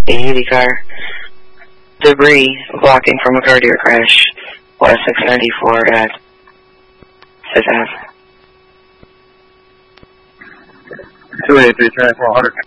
80 car. Debris blocking from a cardiac crash. West 694 at 6th Ave. 283, 400.